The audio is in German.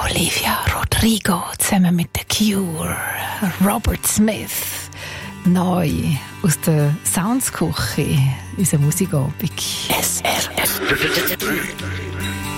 Olivia Rodrigo zusammen mit The Cure, Robert Smith, neu aus der Soundsküche, unser Musikabend. SRF